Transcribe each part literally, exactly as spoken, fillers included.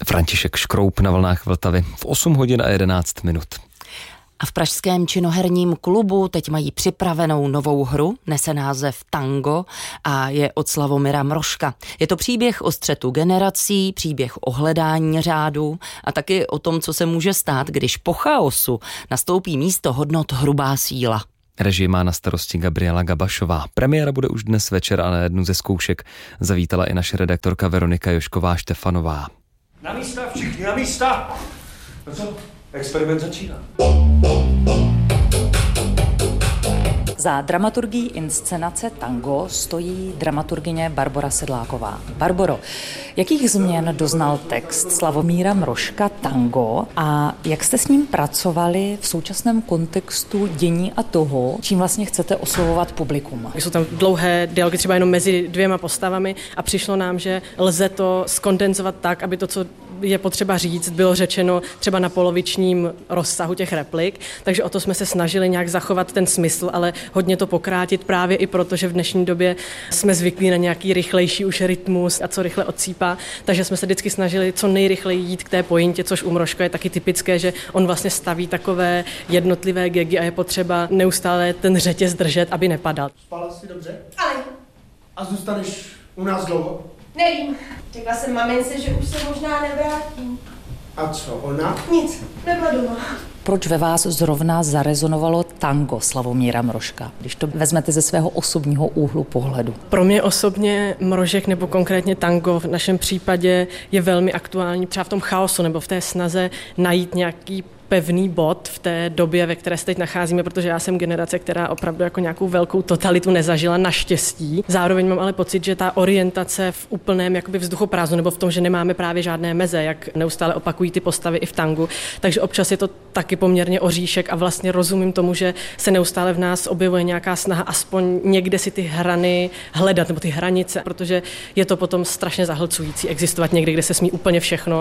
František Škroup na vlnách Vltavy v osm hodin a jedenáct minut. A v pražském činoherním klubu teď mají připravenou novou hru, nese název Tango a je od Slavomíra Mrožka. Je to příběh o střetu generací, příběh o hledání řádu a taky o tom, co se může stát, když po chaosu nastoupí místo hodnot hrubá síla. Režii má na starosti Gabriela Gabašová. Premiéra bude už dnes večer a na jednu ze zkoušek zavítala i naše redaktorka Veronika Jošková-Štefanová. Na místa, všichni na místa! No co? Experiment začíná. Za dramaturgií inscenace Tango stojí dramaturgyně Barbora Sedláková. Barboro, jakých změn doznal text Slavomíra Mrožka Tango a jak jste s ním pracovali v současném kontextu dění a toho, čím vlastně chcete oslovovat publikum? Jsou tam dlouhé dialogy třeba jenom mezi dvěma postavami a přišlo nám, že lze to skondenzovat tak, aby to, co je potřeba říct, bylo řečeno třeba na polovičním rozsahu těch replik, takže o to jsme se snažili nějak zachovat ten smysl, ale hodně to pokrátit právě i proto, že v dnešní době jsme zvyklí na nějaký rychlejší už rytmus a co rychle odsýpá, takže jsme se vždycky snažili co nejrychleji jít k té pointě, což u Mrožka je taky typické, že on vlastně staví takové jednotlivé gagy a je potřeba neustále ten řetěz držet, aby nepadal. Spala jsi dobře? Ale. A zůstaneš u nás dlouho? Nevím. Řekla jsem mamince, že už se možná nevrátím. A co, ona? Nic, nebyla doma. Proč ve vás zrovna zarezonovalo tango Slavomíra Mrožka, když to vezmete ze svého osobního úhlu pohledu? Pro mě osobně Mrožek nebo konkrétně tango v našem případě je velmi aktuální třeba v tom chaosu nebo v té snaze najít nějaký pevný bod v té době, ve které se teď nacházíme, protože já jsem generace, která opravdu jako nějakou velkou totalitu nezažila, naštěstí. Zároveň mám ale pocit, že ta orientace v úplném jakoby vzduchoprázdnu nebo v tom, že nemáme právě žádné meze, jak neustále opakují ty postavy i v tangu, takže občas je to taky poměrně oříšek a vlastně rozumím tomu, že se neustále v nás objevuje nějaká snaha aspoň někde si ty hrany hledat nebo ty hranice, protože je to potom strašně zahlcující existovat někde, kde se smí úplně všechno.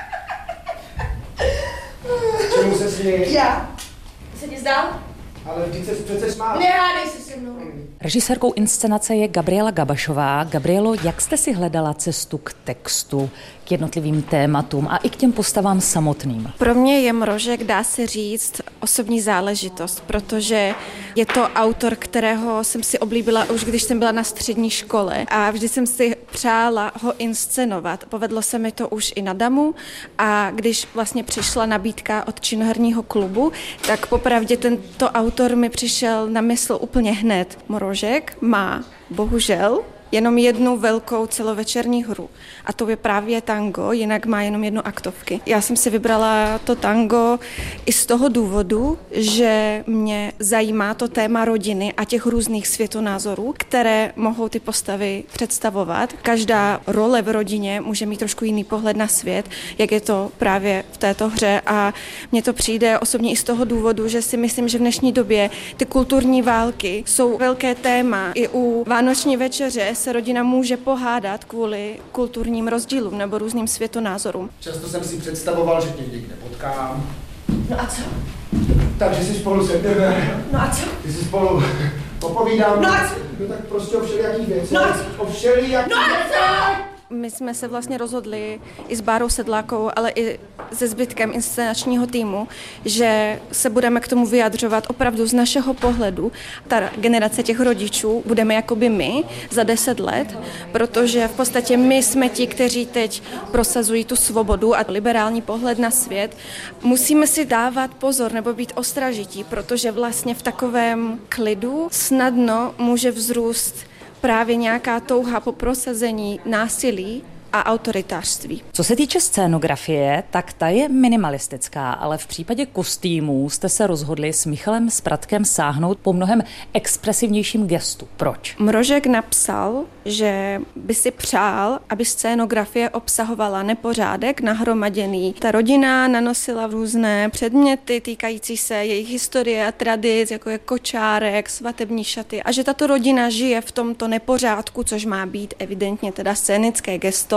Čemu se směješ? Já. Se ti zdál? Ale vždyť se přece smál. Nehádej se se mnou. Režisérkou inscenace je Gabriela Gabašová. Gabrielo, jak jste si hledala cestu k textu, k jednotlivým tématům a i k těm postavám samotným? Pro mě je Mrožek, dá se říct, osobní záležitost, protože je to autor, kterého jsem si oblíbila už když jsem byla na střední škole a vždy jsem si přála ho inscenovat. Povedlo se mi to už i na Damu a když vlastně přišla nabídka od činoherního klubu, tak popravdě tento autor mi přišel na mysl úplně hned. Mrožek má bohužel jenom jednu velkou celovečerní hru. A to je právě tango, jinak má jenom jednu aktovky. Já jsem si vybrala to tango i z toho důvodu, že mě zajímá to téma rodiny a těch různých světonázorů, které mohou ty postavy představovat. Každá role v rodině může mít trošku jiný pohled na svět, jak je to právě v této hře. A mně to přijde osobně i z toho důvodu, že si myslím, že v dnešní době ty kulturní války jsou velké téma. I u Vánoční večeře se rodina může pohádat kvůli kulturním rozdílům nebo různým světonázorům. Často jsem si představoval, že tě někde potkám. No a co? Takže si spolu sedneme. No a co? Ty si spolu popovídám. No a co? No tak prostě o všelijakých věcech. No a co? O všelijakých No a co? My jsme se vlastně rozhodli i s Bárou Sedlákovou, ale i se zbytkem inscenačního týmu, že se budeme k tomu vyjadřovat opravdu z našeho pohledu. Ta generace těch rodičů budeme jakoby my za deset let, protože v podstatě my jsme ti, kteří teď prosazují tu svobodu a liberální pohled na svět. Musíme si dávat pozor nebo být ostražití, protože vlastně v takovém klidu snadno může vzrůst právě nějaká touha po prosazení násilí a autoritářství. Co se týče scénografie, tak ta je minimalistická, ale v případě kostýmů jste se rozhodli s Michalem Spratkem sáhnout po mnohem expresivnějším gestu. Proč? Mrožek napsal, že by si přál, aby scénografie obsahovala nepořádek nahromaděný. Ta rodina nanosila různé předměty týkající se jejich historie a tradic, jako je kočárek, svatební šaty, a že tato rodina žije v tomto nepořádku, což má být evidentně teda scénické gesto,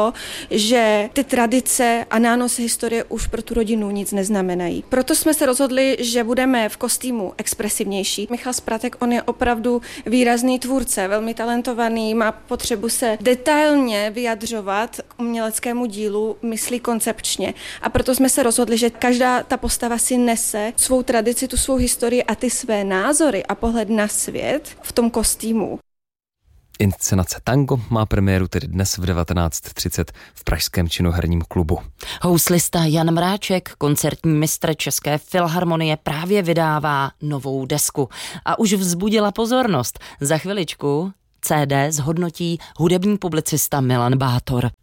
to, že ty tradice a nánosy historie už pro tu rodinu nic neznamenají. Proto jsme se rozhodli, že budeme v kostýmu expresivnější. Michal Spratek, on je opravdu výrazný tvůrce, velmi talentovaný, má potřebu se detailně vyjadřovat k uměleckému dílu, myslí koncepčně. A proto jsme se rozhodli, že každá ta postava si nese svou tradici, tu svou historii a ty své názory a pohled na svět v tom kostýmu. Inscenace Tango má premiéru tedy dnes v devatenáct třicet v pražském činoherním klubu. Houslista Jan Mráček, koncertní mistr České filharmonie, právě vydává novou desku. A už vzbudila pozornost. Za chviličku C D zhodnotí hudební publicista Milan Bátor.